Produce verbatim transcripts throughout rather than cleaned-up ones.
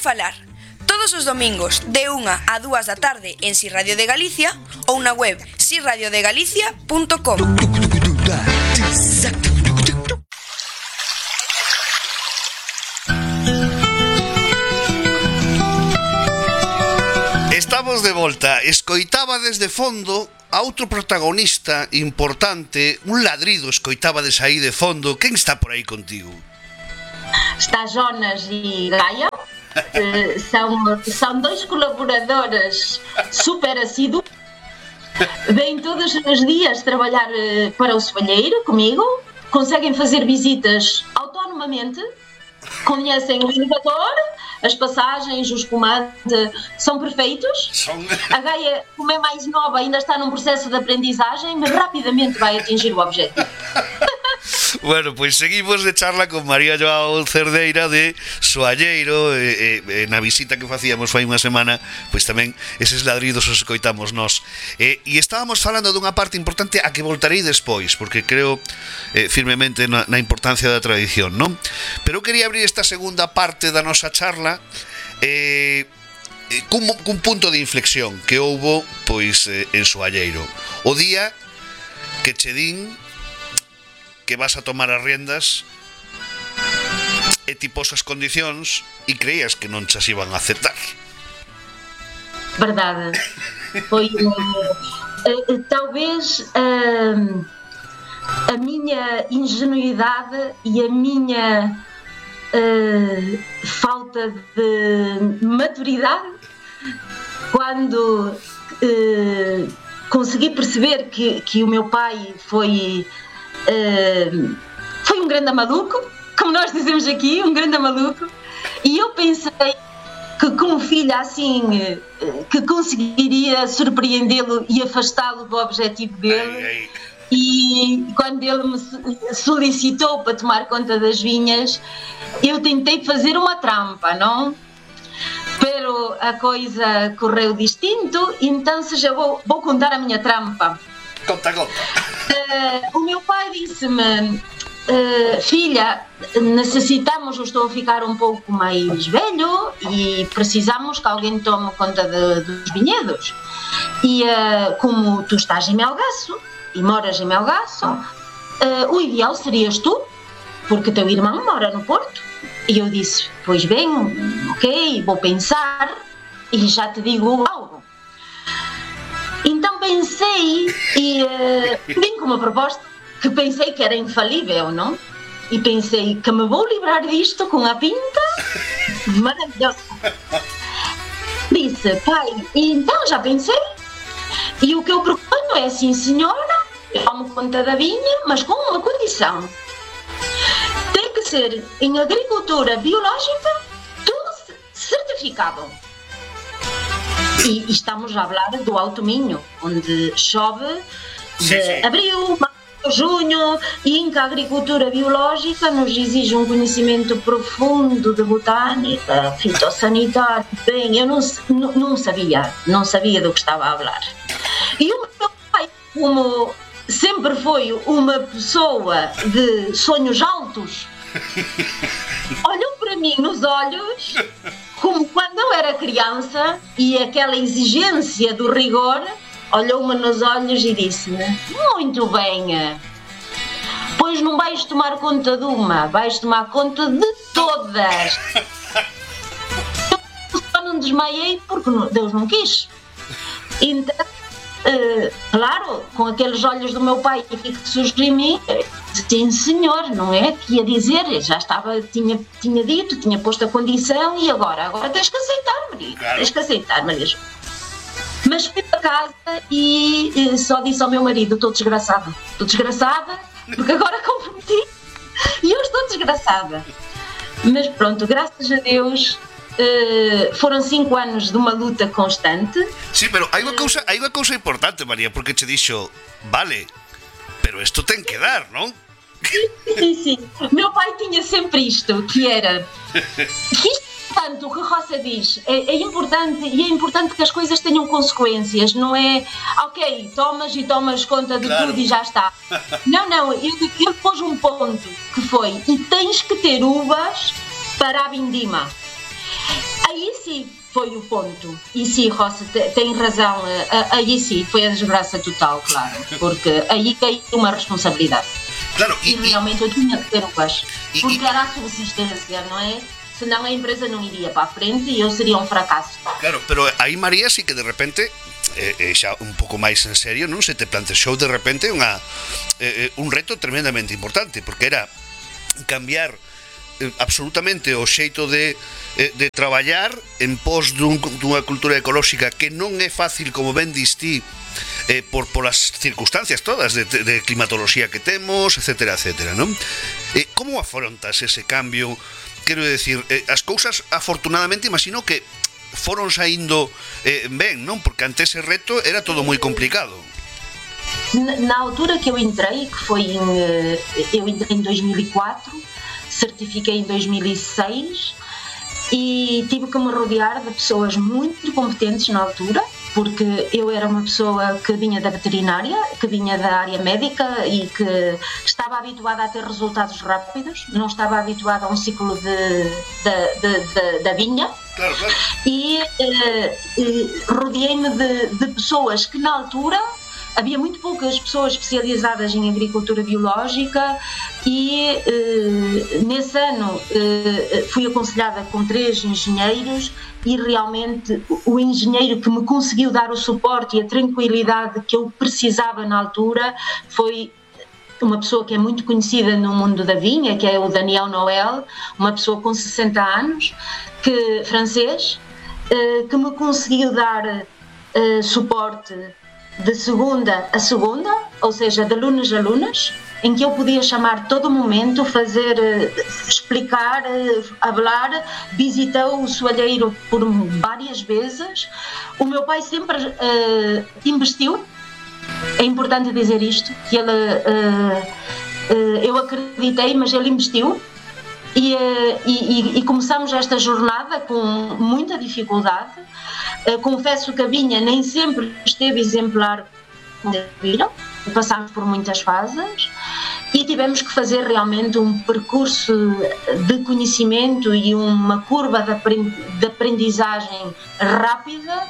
falar. Todos os domingos de unha a dúas da tarde en Si Radio de Galicia ou na web si radio de galicia punto com. Estamos de volta. Escoitaba desde fondo a outro protagonista importante, un ladrido escoitabades aí de fondo. Quen está por aí contigo? Está Jonas e Gaia. Uh, são, são dois colaboradores super assíduos. Vêm todos os dias trabalhar uh, para o Soalheiro comigo. Conseguem fazer visitas autonomamente. Conhecem o elevador, as passagens, os comandos são perfeitos. A Gaia, como é mais nova, ainda está num processo de aprendizagem, mas rapidamente vai atingir o objetivo. Bueno, pois seguimos de charla con María Joao Cerdeira de Soalleiro, e, e, na visita que facíamos fai unha semana, pois tamén eses ladridos os escoitamos nós. E, e estábamos falando dunha parte importante a que voltarei despois, porque creo eh, firmemente na, na importancia da tradición, non? Pero eu quería abrir esta segunda parte da nosa charla eh, cun, cun punto de inflexión que houbo pois eh, en Soalleiro. O día que che din que vas a tomar as riendas e ti pos as condicións e creías que non chas iban a aceptar. Verdade. Foi uh, talvez uh, a minha ingenuidade e a minha uh, falta de maturidade quando uh, consegui perceber que, que o meu pai foi Uh, foi um grande maluco, como nós dizemos aqui, um grande maluco, e eu pensei que com um filho assim uh, que conseguiria surpreendê-lo e afastá-lo do objetivo dele. Ei, ei. E quando ele me solicitou para tomar conta das vinhas, eu tentei fazer uma trampa, não? Pero a coisa correu distinto, então se já vou, vou contar a minha trampa. Conta, conta. Uh, o meu pai disse-me, uh, filha, necessitamos, eu estou a ficar um pouco mais velho e precisamos que alguém tome conta de, dos vinhedos. E uh, como tu estás em Melgaço e moras em Melgaço, uh, o ideal serias tu, porque teu irmão mora no Porto. E eu disse, pois bem, ok, vou pensar e já te digo algo. Então pensei e uh, vim com uma proposta que pensei que era infalível, não? E pensei que me vou livrar disto com a pinta maravilhosa. Disse, pai, então já pensei e o que eu proponho é, sim senhora, eu tomo conta da vinha, mas com uma condição. Tem que ser em agricultura biológica, tudo certificado. E estamos a falar do Alto Minho, onde chove de sim, sim. abril, maio, junho, e em que a agricultura biológica nos exige um conhecimento profundo de botânica, fitossanitário. Bem, eu não, não, não sabia, não sabia do que estava a falar. E o meu pai, como sempre foi uma pessoa de sonhos altos, olhou para mim nos olhos, como quando eu era criança, e aquela exigência do rigor, olhou-me nos olhos e disse-me, muito bem, pois não vais tomar conta de uma, vais tomar conta de todas. Eu só não desmaiei porque Deus não quis. Então, uh, claro, com aqueles olhos do meu pai que surgiu em mim, sim senhor, não é? Que ia dizer, já estava, tinha, tinha dito, tinha posto a condição e agora, agora tens que aceitar, Maria, claro. tens que aceitar, Maria. Mas fui para casa e, e só disse ao meu marido, estou desgraçada, estou desgraçada, porque agora comprometi e eu estou desgraçada. Mas pronto, graças a Deus, uh, foram cinco anos de uma luta constante. Sí, pero hai unha cousa, hai unha cousa importante, María, porque te dixo, vale, pero isto ten que dar, non? Sim, sim. Meu pai tinha sempre isto, que era que isto, portanto, o que a Roça diz é, é importante, e é importante que as coisas tenham consequências, não é ok, tomas e tomas conta de claro. Tudo e já está. Não, não, ele, ele pôs um ponto que foi, e tens que ter uvas para a vindima. Aí sim foi o ponto. E sim, Rossi tem razão. Aí sim foi a desgraça total, claro. Porque aí caiu uma responsabilidade. Claro, e, e realmente eu tinha que ter o paz. E, porque e, era a subsistência, não é? Senão a empresa não iria para a frente e eu seria um fracasso. Claro, pero aí, María, sí que de repente, eh, eh, xa un pouco máis en serio, non se te plantexou de repente unha, eh, un reto tremendamente importante, porque era cambiar eh, absolutamente o xeito de, eh, de traballar en pos dun, dunha cultura ecolóxica que non é fácil, como ben dis ti, eh, por, por as circunstancias todas de, de, de climatoloxía que temos, etcétera, etcétera, non? Eh, como afrontas ese cambio? Quero decir, eh, as cousas afortunadamente imagino que foron saindo eh, ben, non? Porque ante ese reto era todo moi complicado. Na, na altura que eu entrei, que foi em, eu entrei em dois mil e quatro, certifiquei em dois mil e seis e tive que me rodear de pessoas muito competentes na altura, porque eu era uma pessoa que vinha da veterinária, que vinha da área médica e que estava habituada a ter resultados rápidos, não estava habituada a um ciclo de, de, de, de, da vinha. Claro, claro. E eh, rodeei-me de, de pessoas que na altura havia muito poucas pessoas especializadas em agricultura biológica e eh, nesse ano eh, fui aconselhada com três engenheiros e realmente o engenheiro que me conseguiu dar o suporte e a tranquilidade que eu precisava na altura foi uma pessoa que é muito conhecida no mundo da vinha, que é o Daniel Noel, uma pessoa com sessenta anos, que, francês, eh, que me conseguiu dar eh, suporte de segunda a segunda, ou seja, de lunes a lunes, em que eu podia chamar todo momento, fazer, explicar, falar. Visitou o soalheiro por várias vezes. O meu pai sempre uh, investiu, é importante dizer isto, que ele, uh, uh, eu acreditei, mas ele investiu. E, e, e começamos esta jornada com muita dificuldade. Uh, confesso que a vinha nem sempre esteve exemplar, viram? Passámos por muitas fases e tivemos que fazer realmente um percurso de conhecimento e uma curva de aprendizagem rápida,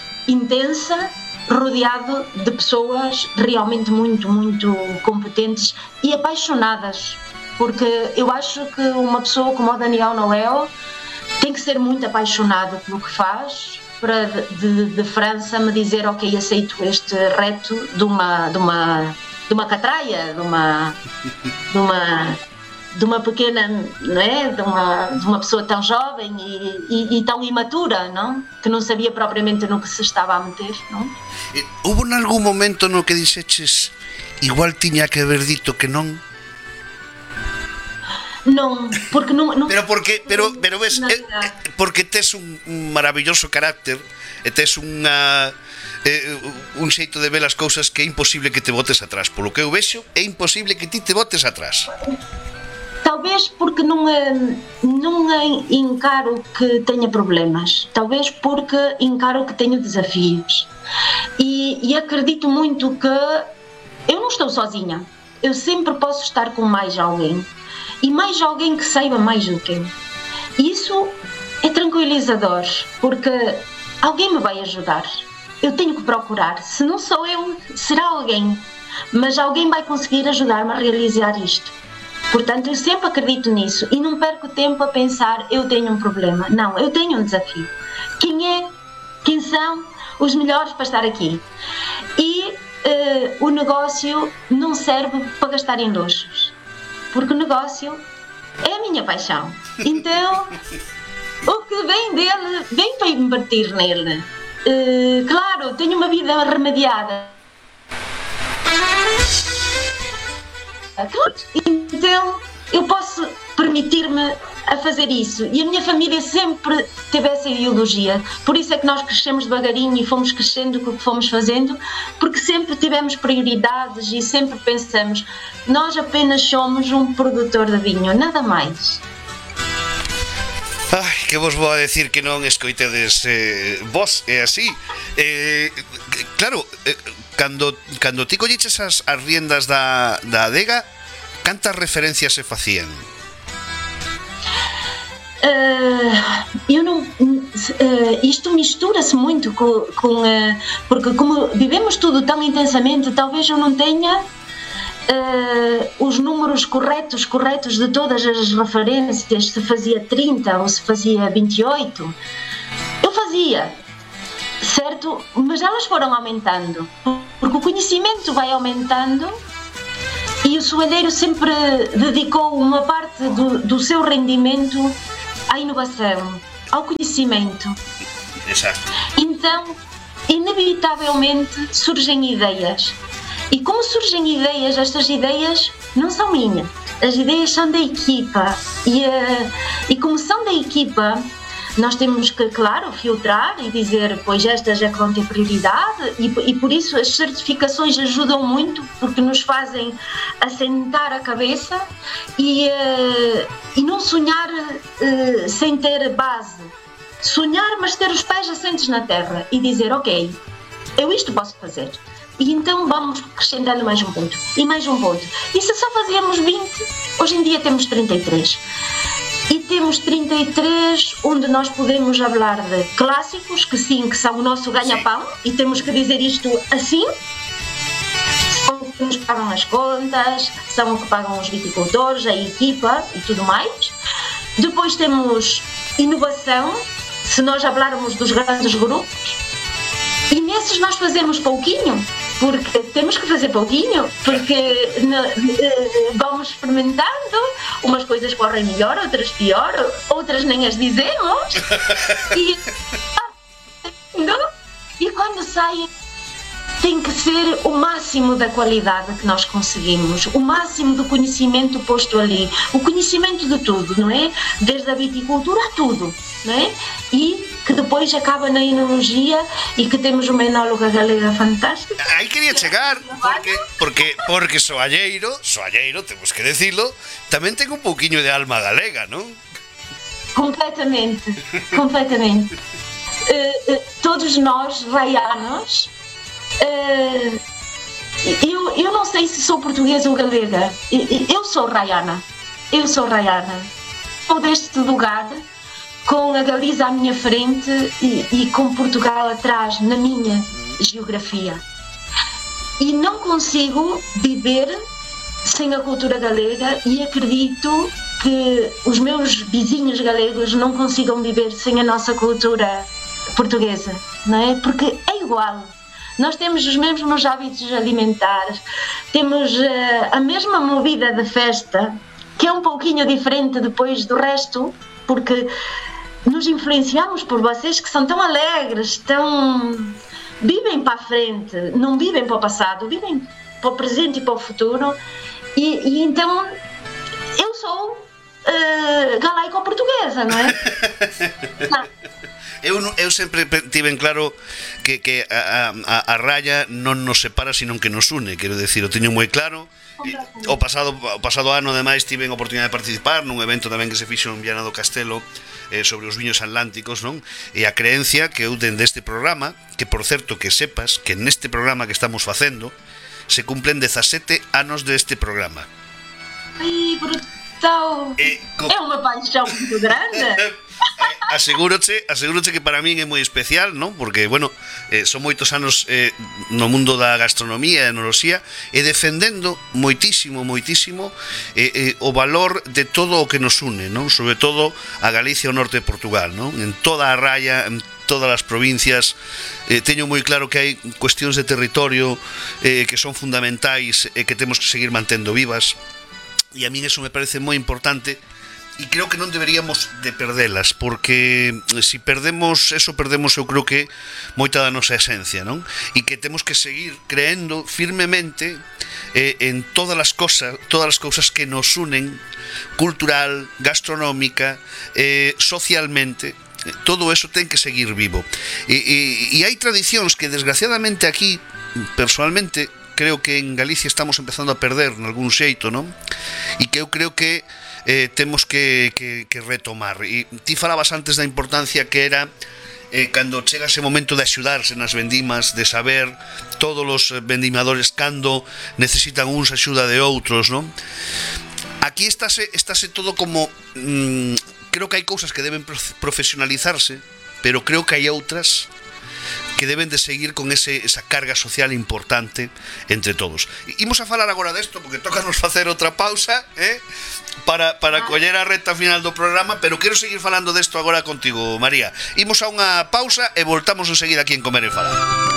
intensa, rodeado de pessoas realmente muito, muito competentes e apaixonadas. Porque eu acho que uma pessoa como o Daniel Noel tem que ser muito apaixonado pelo que faz para de, de França me dizer, ok, aceito este reto de uma, de uma, de uma catraia, de uma, de uma, de uma pequena, não é? De uma, de uma pessoa tão jovem e, e, e tão imatura, não? Que não sabia propriamente no que se estava a meter, não? Houve en algún momento no que dixeches igual tiña que haber dito que non? Non, porque non, non Pero porque pero pero ves, eh, porque tes un, un maravilloso carácter e tes unha eh, un xeito de ver as cousas que é imposible que te botes atrás. Polo que eu vexo, é imposible que ti te botes atrás. Talvez porque non non encaro que teña problemas. Talvez porque encaro que teño desafios. E, e acredito muito que eu não estou sozinha. Eu sempre posso estar com mais alguém. E mais alguém que saiba mais do que eu. Isso é tranquilizador, porque alguém me vai ajudar. Eu tenho que procurar. Se não sou eu, será alguém. Mas alguém vai conseguir ajudar-me a realizar isto. Portanto, eu sempre acredito nisso e não perco tempo a pensar, eu tenho um problema. Não, eu tenho um desafio. Quem é? Quem são os melhores para estar aqui? E uh, o negócio não serve para gastar em luxos. Porque o negócio é a minha paixão. Então, o que vem dele, vem para invertir nele. Uh, claro, tenho uma vida remediada. Claro, então, eu posso permitir-me a fazer isso. E a minha família sempre teve essa ideologia. Por isso é que nós crescemos devagarinho e fomos crescendo com o que fomos fazendo, porque sempre tivemos prioridades e sempre pensamos, nós apenas somos um produtor de vinho, nada mais. Ai, que vos vou a decir que non escoitedes eh, vos, é así. Eh, claro, eh, cando, cando ti colliches as, as riendas da, da adega, cantas referencias se facían? Uh, eu não, uh, isto mistura-se muito com, com uh, porque como vivemos tudo tão intensamente, talvez eu não tenha uh, os números corretos, corretos de todas as referências, se fazia trinta ou se fazia vinte e oito. Eu fazia, certo? Mas elas foram aumentando, porque o conhecimento vai aumentando e o soalheiro sempre dedicou uma parte do, do seu rendimento à inovação, ao conhecimento. Exato. Então, inevitavelmente surgem ideias. E como surgem ideias, estas ideias não são minhas. As ideias são da equipa. E, uh, e como são da equipa, nós temos que, claro, filtrar e dizer, pois estas é que vão ter prioridade, e, e por isso as certificações ajudam muito, porque nos fazem assentar a cabeça e, uh, e não sonhar uh, sem ter base. Sonhar, mas ter os pés assentes na terra e dizer, ok, eu isto posso fazer. E então vamos acrescentando mais um ponto, e mais um ponto. E se só fazíamos vinte, hoje em dia temos trinta e três. E temos trinta e três onde nós podemos falar de clássicos, que sim, que são o nosso ganha-pão, e temos que dizer isto assim. São os que nos pagam as contas, são os que pagam os viticultores, a equipa e tudo mais. Depois temos inovação, se nós falarmos dos grandes grupos, e nesses nós fazemos pouquinho, porque temos que fazer pouquinho, porque no, vamos experimentando, umas coisas correm melhor, outras pior, outras nem as dizemos, e, e quando saem tem que ser o máximo da qualidade que nós conseguimos, o máximo do conhecimento posto ali, o conhecimento de tudo, não é? Desde a viticultura a tudo, não é? E que depois acaba na enologia e que temos uma enóloga galega fantástica. Aí quería chegar, porque porque porque Soalleiro, Soalleiro, temos que decirlo, tamén ten un pouquiño de alma galega, non? Completamente, completamente. Uh, uh, todos nós, raianos, uh, eu, eu não sei se sou portuguesa ou galega, eu sou raiana, eu sou raiana. Sou deste lugar, com a Galiza à minha frente e, e com Portugal atrás, na minha geografia. E não consigo viver sem a cultura galega e acredito que os meus vizinhos galegos não consigam viver sem a nossa cultura portuguesa, não é? Porque é igual. Nós temos os mesmos hábitos alimentares, temos uh, a mesma movida de festa, que é um pouquinho diferente depois do resto, porque nos influenciamos por vocês que são tão alegres, tão... vivem para a frente, não vivem para o passado, vivem para o presente e para o futuro. E, e então eu sou uh, galaico-portuguesa, não é? Não. Eu, eu sempre tive en claro que, que a, a, a raya non nos separa, sino que nos une, quero decir, o teño moi claro. O pasado, o pasado ano, ademais, tive a oportunidade de participar nun evento tamén que se fixo en Viana do Castelo eh, sobre os viños atlánticos, non? E a creencia que eu dende este programa, que por certo que sepas que neste programa que estamos facendo se cumplen dezasete anos deste programa. Ai, brutal! Eh, co... É unha paixón muito grande. Asegúroche, asegúroche que para min é moi especial, non? Porque, bueno, eh, son moitos anos eh, no mundo da gastronomía e enoloxía e defendendo moitísimo, moitísimo eh, eh, o valor de todo o que nos une, non? Sobre todo a Galicia e o norte de Portugal, non? En toda a raya, en todas as provincias, eh, teño moi claro que hai cuestións de territorio eh, que son fundamentais e que temos que seguir mantendo vivas, e a min eso me parece moi importante. E creo que non deberíamos de perdelas, porque se perdemos eso, perdemos eu creo que moita da nosa esencia, non? E que temos que seguir creendo firmemente eh, en todas as cosas, todas as cousas que nos unen, cultural, gastronómica, eh, socialmente. Todo eso ten que seguir vivo. E, e, e hai tradicións que desgraciadamente aquí, personalmente, creo que en Galicia estamos empezando a perder en algún xeito, non? E que eu creo que Eh, temos que, que, que retomar. E ti falabas antes da importancia que era eh, cando chega ese momento de axudarse nas vendimas, de saber todos os vendimadores cando necesitan uns axuda de outros, non? Aquí estáse, estáse todo como... Mmm, creo que hai cousas que deben profesionalizarse, pero creo que hai outras que deben de seguir con ese, esa carga social importante entre todos. Imos a falar agora desto, porque tocanos facer outra pausa, eh? para, para coller a recta final do programa, pero quero seguir falando desto agora contigo, María. Imos a unha pausa e voltamos enseguida aquí en Comer e Falar.